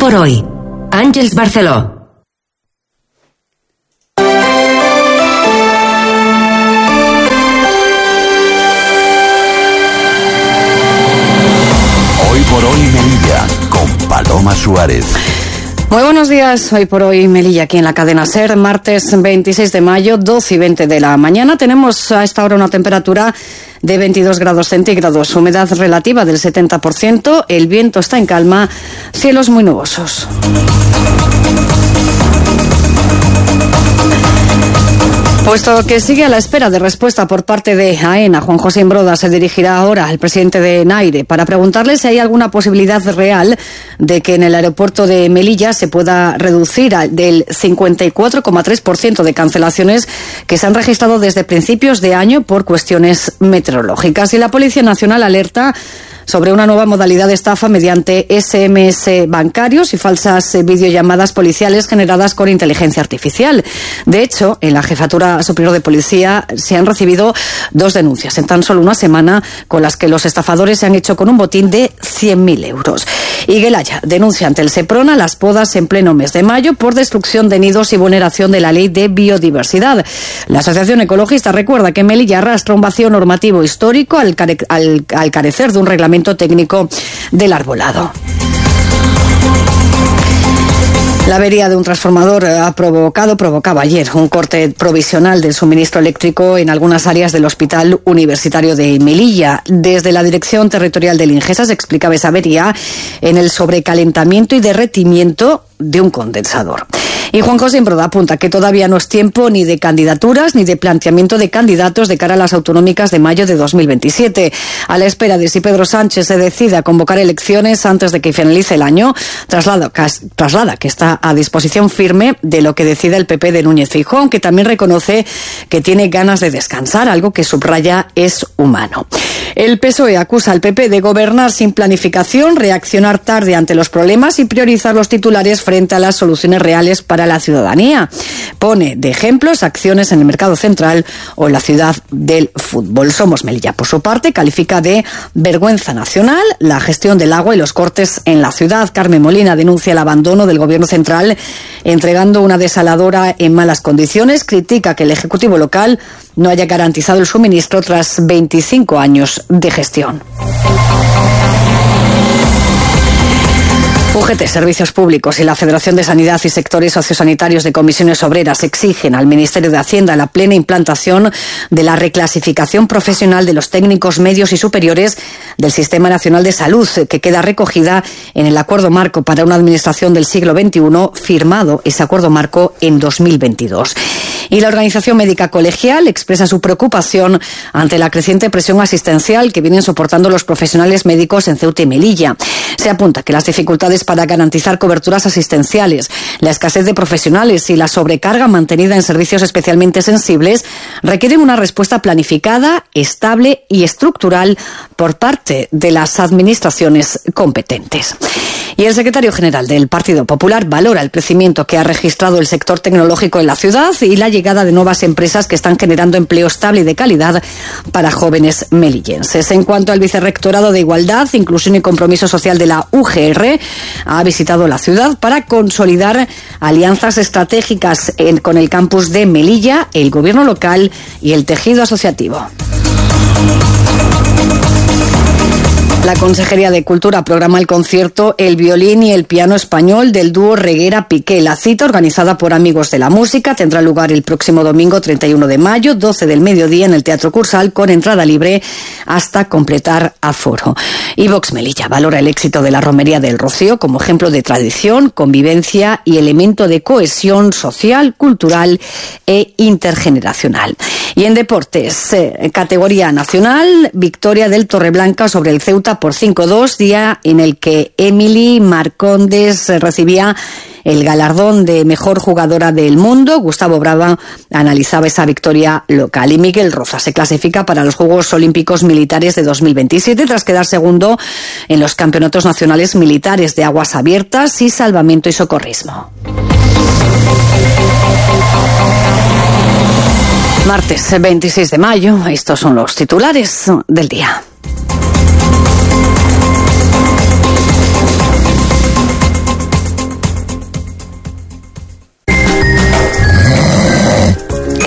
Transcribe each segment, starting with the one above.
por hoy. Àngels Barceló. Hoy por hoy Melilla, con Paloma Suárez. Muy buenos días, hoy por hoy Melilla, aquí en la cadena SER, martes 26 de mayo, 12:20 de la mañana. Tenemos a esta hora una temperatura de 22 grados centígrados, humedad relativa del 70%, el viento está en calma, cielos muy nubosos. Puesto que sigue a la espera de respuesta por parte de AENA, Juan José Imbroda se dirigirá ahora al presidente de NAIRE para preguntarle si hay alguna posibilidad real de que en el aeropuerto de Melilla se pueda reducir del 54,3% de cancelaciones que se han registrado desde principios de año por cuestiones meteorológicas. Y la Policía Nacional alerta sobre una nueva modalidad de estafa mediante SMS bancarios y falsas videollamadas policiales generadas con inteligencia artificial. De hecho, en la Jefatura Superior de Policía se han recibido 2 denuncias en tan solo una semana, con las que los estafadores se han hecho con un botín de 100.000 euros. Y Gelaya denuncia ante el Seprona las podas en pleno mes de mayo por destrucción de nidos y vulneración de la ley de biodiversidad. La Asociación Ecologista recuerda que Melilla arrastra un vacío normativo histórico al carecer de un reglamento técnico del arbolado. La avería de un transformador provocaba ayer un corte provisional del suministro eléctrico en algunas áreas del Hospital Universitario de Melilla. Desde la Dirección Territorial del Ingesa se explicaba esa avería en el sobrecalentamiento y derretimiento de un condensador. Y Juan José Imbroda apunta que todavía no es tiempo ni de candidaturas ni de planteamiento de candidatos de cara a las autonómicas de mayo de 2027. A la espera de si Pedro Sánchez se decide a convocar elecciones antes de que finalice el año, traslada que está a disposición firme de lo que decida el PP de Núñez Feijóo, aunque también reconoce que tiene ganas de descansar, algo que subraya es humano. El PSOE acusa al PP de gobernar sin planificación, reaccionar tarde ante los problemas y priorizar los titulares frente a las soluciones reales para la ciudadanía. Pone de ejemplos acciones en el mercado central o en la ciudad del fútbol. Somos Melilla, por su parte, califica de vergüenza nacional la gestión del agua y los cortes en la ciudad. Carmen Molina denuncia el abandono del gobierno central entregando una desaladora en malas condiciones. Critica que el Ejecutivo local no haya garantizado el suministro tras 25 años de gestión. UGT, Servicios Públicos y la Federación de Sanidad y Sectores Sociosanitarios de Comisiones Obreras exigen al Ministerio de Hacienda la plena implantación de la reclasificación profesional de los técnicos medios y superiores del Sistema Nacional de Salud, que queda recogida en el Acuerdo Marco para una Administración del siglo XXI, firmado ese Acuerdo Marco en 2022. Y la Organización Médica Colegial expresa su preocupación ante la creciente presión asistencial que vienen soportando los profesionales médicos en Ceuta y Melilla. Se apunta que las dificultades para garantizar coberturas asistenciales, la escasez de profesionales y la sobrecarga mantenida en servicios especialmente sensibles requieren una respuesta planificada, estable y estructural por parte de las administraciones competentes. Y el secretario general del Partido Popular valora el crecimiento que ha registrado el sector tecnológico en la ciudad y la llegada de nuevas empresas que están generando empleo estable y de calidad para jóvenes melillenses. En cuanto al Vicerrectorado de Igualdad, Inclusión y Compromiso Social de la UGR, ha visitado la ciudad para consolidar alianzas estratégicas con el campus de Melilla, el gobierno local y el tejido asociativo. La Consejería de Cultura programa el concierto El violín y el piano español del dúo Reguera Piqué. La cita, organizada por Amigos de la Música, tendrá lugar el próximo domingo 31 de mayo, 12 del mediodía, en el Teatro Cursal, con entrada libre hasta completar aforo. Y Vox Melilla valora el éxito de la Romería del Rocío como ejemplo de tradición, convivencia y elemento de cohesión social, cultural e intergeneracional. Y en deportes, categoría nacional, victoria del Torreblanca sobre el Ceuta por 5-2, día en el que Emily Marcondes recibía el galardón de mejor jugadora del mundo. Gustavo Brava analizaba esa victoria local. Y Miguel Roza se clasifica para los Juegos Olímpicos Militares de 2027 tras quedar segundo en los Campeonatos Nacionales Militares de Aguas Abiertas y Salvamento y Socorrismo. Martes 26 de mayo, estos son los titulares del día.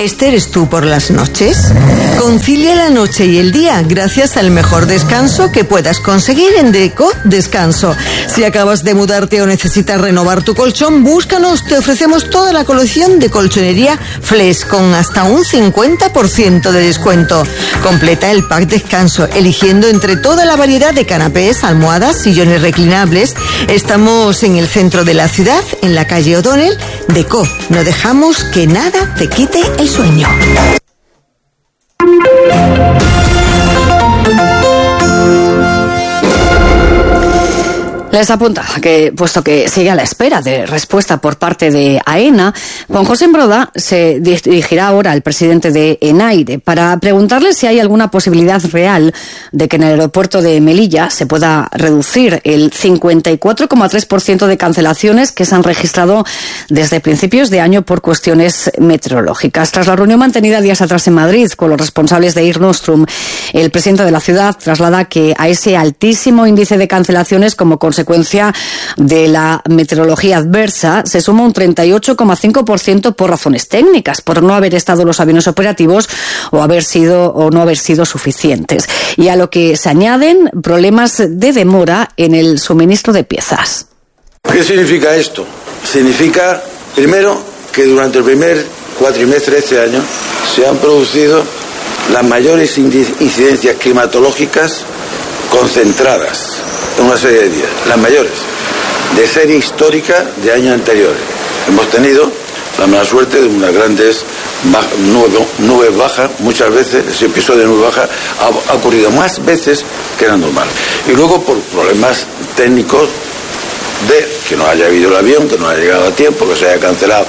¿Este eres tú por las noches? Concilia la noche y el día gracias al mejor descanso que puedas conseguir en Deco Descanso. Si acabas de mudarte o necesitas renovar tu colchón, búscanos. Te ofrecemos toda la colección de colchonería Flex con hasta un 50% de descuento. Completa el pack descanso eligiendo entre toda la variedad de canapés, almohadas, sillones reclinables. Estamos en el centro de la ciudad, en la calle O'Donnell. Deco, no dejamos que nada te quite el sueño. Les apunta que, puesto que sigue a la espera de respuesta por parte de AENA, Juan José Embroda se dirigirá ahora al presidente de Enaire para preguntarle si hay alguna posibilidad real de que en el aeropuerto de Melilla se pueda reducir el 54,3% de cancelaciones que se han registrado desde principios de año por cuestiones meteorológicas. Tras la reunión mantenida días atrás en Madrid con los responsables de Air Nostrum, el presidente de la ciudad traslada que a ese altísimo índice de cancelaciones como consecuencia de la meteorología adversa se suma un 38,5% por razones técnicas, por no haber estado los aviones operativos o no haber sido suficientes. Y a lo que se añaden problemas de demora en el suministro de piezas. ¿Qué significa esto? Significa, primero, que durante el primer cuatrimestre de este año se han producido las mayores incidencias climatológicas concentradas en una serie de días, las mayores, de serie histórica de años anteriores. Hemos tenido la mala suerte de unas grandes nubes bajas, muchas veces ese episodio de nube baja ha ocurrido más veces que era normal. Y luego por problemas técnicos de que no haya habido el avión, que no haya llegado a tiempo, que se haya cancelado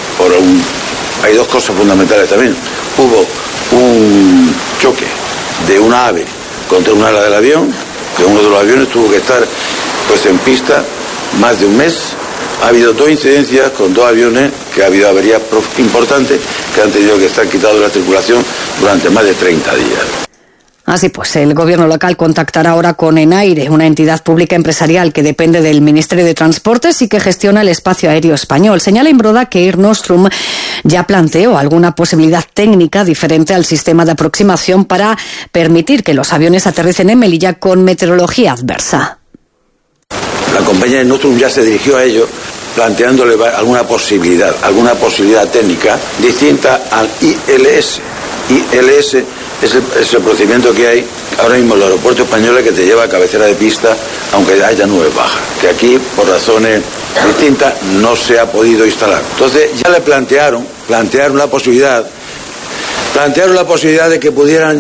hay dos cosas fundamentales también. Hubo un choque de una ave contra un ala del avión, que uno de los aviones tuvo que estar en pista más de un mes. Ha habido dos incidencias con dos aviones que ha habido averías importantes que han tenido que estar quitados de la circulación durante más de 30 días. Así pues, el gobierno local contactará ahora con Enaire, una entidad pública empresarial que depende del Ministerio de Transportes y que gestiona el espacio aéreo español. Señala Embroda que Air Nostrum ya planteó alguna posibilidad técnica diferente al sistema de aproximación para permitir que los aviones aterricen en Melilla con meteorología adversa. La compañía Air Nostrum ya se dirigió a ellos planteándole alguna posibilidad técnica distinta al ILS. ILS es el procedimiento que hay ahora mismo en los aeropuertos españoles que te lleva a cabecera de pista aunque haya nubes bajas, que aquí por razones distintas no se ha podido instalar. Entonces ya le plantearon la posibilidad de que pudieran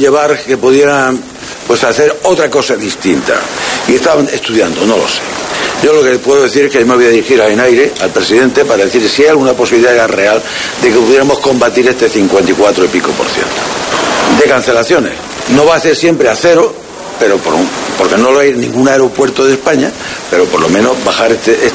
hacer otra cosa distinta y estaban estudiando, no lo sé. Yo lo que puedo decir es que me voy a dirigir a Enaire, al presidente, para decir si hay alguna posibilidad real de que pudiéramos combatir este 54 y pico % de cancelaciones. No va a ser siempre a cero, pero porque no lo hay en ningún aeropuerto de España, pero por lo menos bajar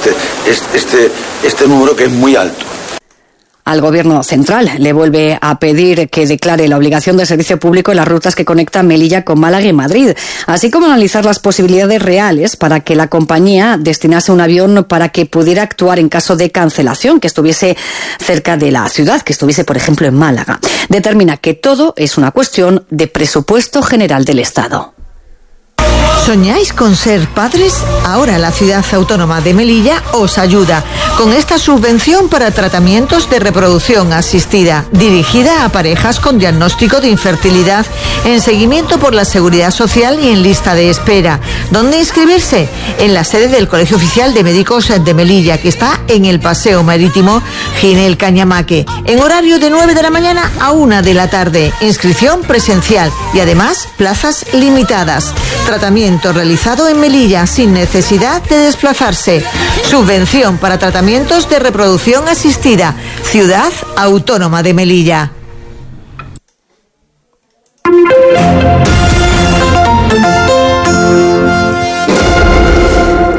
este número que es muy alto. Al Gobierno central le vuelve a pedir que declare la obligación de servicio público en las rutas que conectan Melilla con Málaga y Madrid, así como analizar las posibilidades reales para que la compañía destinase un avión para que pudiera actuar en caso de cancelación, que estuviese cerca de la ciudad, que estuviese, por ejemplo, en Málaga. Determina que todo es una cuestión de presupuesto general del Estado. ¿Soñáis con ser padres? Ahora la Ciudad Autónoma de Melilla os ayuda con esta subvención para tratamientos de reproducción asistida, dirigida a parejas con diagnóstico de infertilidad, en seguimiento por la Seguridad Social y en lista de espera. ¿Dónde inscribirse? En la sede del Colegio Oficial de Médicos de Melilla, que está en el Paseo Marítimo Ginel Cañamaque, en horario de 9 de la mañana a 1 de la tarde. Inscripción presencial y además plazas limitadas. Tratamiento realizado en Melilla sin necesidad de desplazarse. Subvención para tratamientos de reproducción asistida. Ciudad Autónoma de Melilla.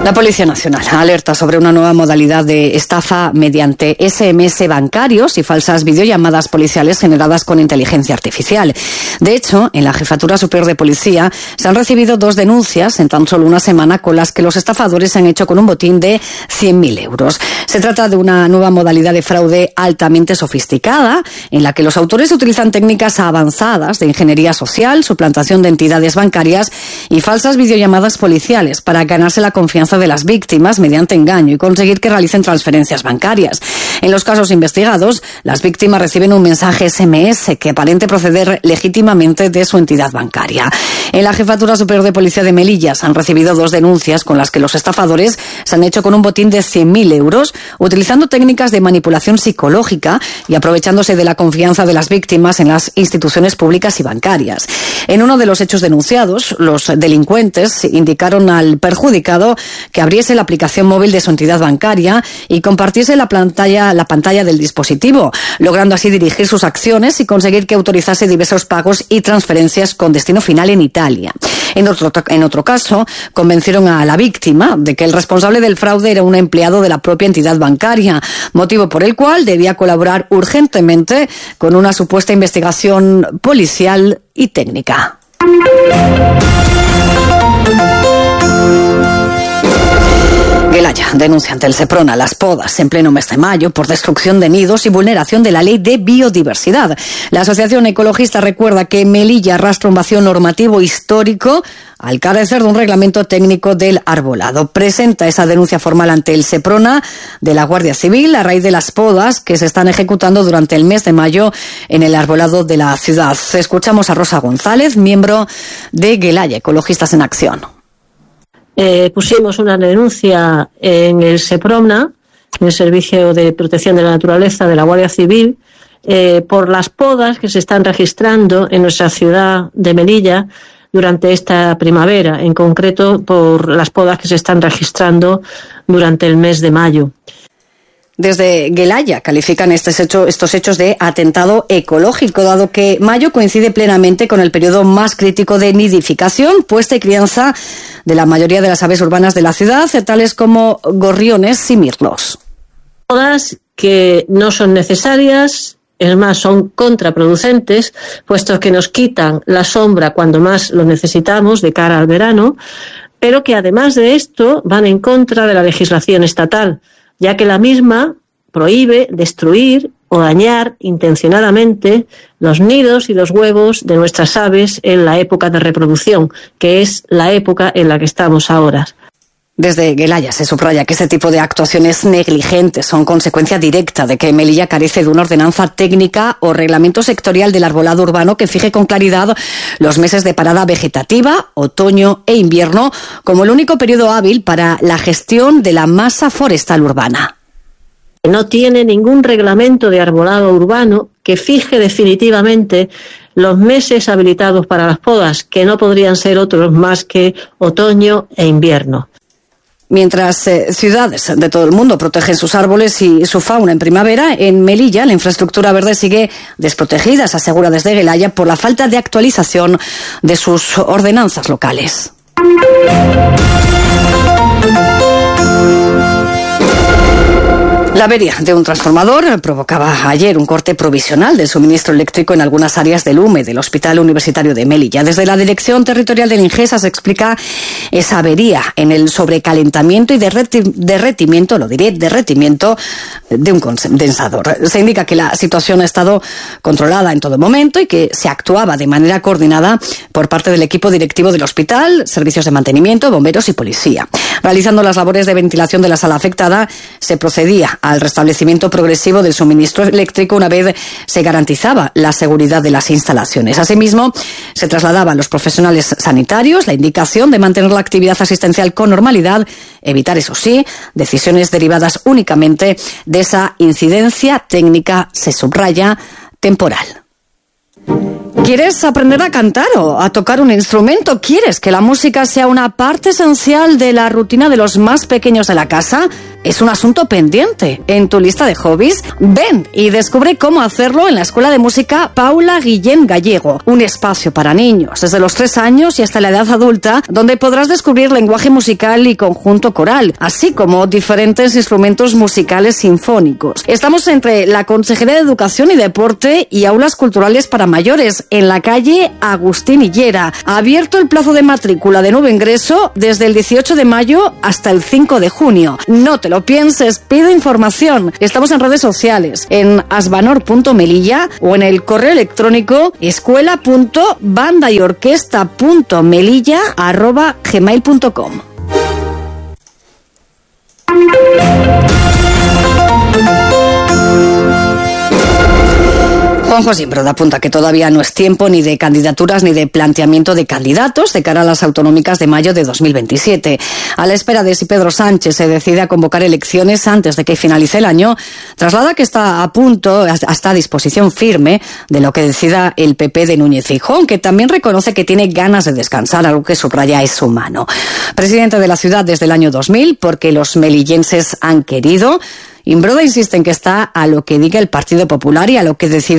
La Policía Nacional alerta sobre una nueva modalidad de estafa mediante SMS bancarios y falsas videollamadas policiales generadas con inteligencia artificial. De hecho, en la Jefatura Superior de Policía se han recibido 2 denuncias en tan solo una semana con las que los estafadores se han hecho con un botín de 100.000 euros. Se trata de una nueva modalidad de fraude altamente sofisticada en la que los autores utilizan técnicas avanzadas de ingeniería social, suplantación de entidades bancarias y falsas videollamadas policiales para ganarse la confianza de las víctimas mediante engaño y conseguir que realicen transferencias bancarias. En los casos investigados, las víctimas reciben un mensaje SMS que aparente proceder legítimamente de su entidad bancaria. En la Jefatura Superior de Policía de Melilla se han recibido 2 denuncias con las que los estafadores se han hecho con un botín de 100.000 euros, utilizando técnicas de manipulación psicológica y aprovechándose de la confianza de las víctimas en las instituciones públicas y bancarias. En uno de los hechos denunciados, los delincuentes indicaron al perjudicado que abriese la aplicación móvil de su entidad bancaria y compartiese la pantalla del dispositivo, logrando así dirigir sus acciones y conseguir que autorizase diversos pagos y transferencias con destino final en Italia. En otro caso, convencieron a la víctima de que el responsable del fraude era un empleado de la propia entidad bancaria, motivo por el cual debía colaborar urgentemente con una supuesta investigación policial y técnica. Gelaya denuncia ante el Seprona las podas en pleno mes de mayo por destrucción de nidos y vulneración de la ley de biodiversidad. La Asociación Ecologista recuerda que Melilla arrastra un vacío normativo histórico al carecer de un reglamento técnico del arbolado. Presenta esa denuncia formal ante el Seprona de la Guardia Civil a raíz de las podas que se están ejecutando durante el mes de mayo en el arbolado de la ciudad. Escuchamos a Rosa González, miembro de Gelaya, Ecologistas en Acción. Pusimos una denuncia en el SEPRONA, en el Servicio de Protección de la Naturaleza de la Guardia Civil, por las podas que se están registrando en nuestra ciudad de Melilla durante esta primavera, en concreto por las podas que se están registrando durante el mes de mayo. Desde Gelaya califican estos hechos de atentado ecológico, dado que mayo coincide plenamente con el periodo más crítico de nidificación, puesta y crianza de la mayoría de las aves urbanas de la ciudad, tales como gorriones y mirlos. Podas que no son necesarias, es más, son contraproducentes, puesto que nos quitan la sombra cuando más lo necesitamos de cara al verano, pero que además de esto van en contra de la legislación estatal, ya que la misma prohíbe destruir o dañar intencionadamente los nidos y los huevos de nuestras aves en la época de reproducción, que es la época en la que estamos ahora. Desde Gelaya se subraya que este tipo de actuaciones negligentes son consecuencia directa de que Melilla carece de una ordenanza técnica o reglamento sectorial del arbolado urbano que fije con claridad los meses de parada vegetativa, otoño e invierno, como el único periodo hábil para la gestión de la masa forestal urbana. No tiene ningún reglamento de arbolado urbano que fije definitivamente los meses habilitados para las podas, que no podrían ser otros más que otoño e invierno. Mientras ciudades de todo el mundo protegen sus árboles y su fauna en primavera, en Melilla la infraestructura verde sigue desprotegida, se asegura desde Gelaya, por la falta de actualización de sus ordenanzas locales. La avería de un transformador provocaba ayer un corte provisional del suministro eléctrico en algunas áreas del UME, del Hospital Universitario de Melilla. Desde la Dirección Territorial del Ingesa se explica esa avería en el sobrecalentamiento y derretimiento de un condensador. Se indica que la situación ha estado controlada en todo momento y que se actuaba de manera coordinada por parte del equipo directivo del hospital, servicios de mantenimiento, bomberos y policía. Realizando las labores de ventilación de la sala afectada, se procedía al restablecimiento progresivo del suministro eléctrico una vez se garantizaba la seguridad de las instalaciones. Asimismo, se trasladaba a los profesionales sanitarios la indicación de mantener la actividad asistencial con normalidad, evitar, eso sí, decisiones derivadas únicamente de esa incidencia técnica, se subraya, temporal. ¿Quieres aprender a cantar o a tocar un instrumento? ¿Quieres que la música sea una parte esencial de la rutina de los más pequeños de la casa? es un asunto pendiente en tu lista de hobbies. Ven y descubre cómo hacerlo en la Escuela de Música Paula Guillén Gallego, un espacio para niños desde los 3 años y hasta la edad adulta, donde podrás descubrir lenguaje musical y conjunto coral, así como diferentes instrumentos musicales sinfónicos. Estamos entre la Consejería de Educación y Deporte y aulas culturales para mayores, en la calle Agustín Hillera. Abierto el plazo de matrícula de nuevo ingreso desde el 18 de mayo hasta el 5 de junio. No te lo pienses, pide información. Estamos en redes sociales, en asbanor.melilla o en el correo electrónico escuela.bandyorquesta.melilla@gmail.com. Juanjo Simbroda apunta que todavía no es tiempo ni de candidaturas ni de planteamiento de candidatos de cara a las autonómicas de mayo de 2027. A la espera de si Pedro Sánchez se decide a convocar elecciones antes de que finalice el año, traslada que está a punto, hasta a disposición firme de lo que decida el PP de Núñez Feijóo, que también reconoce que tiene ganas de descansar, algo que subraya es humano. Presidente de la ciudad desde el año 2000, porque los melillenses han querido. Imbroda insiste en que está a lo que diga el Partido Popular y a lo que decida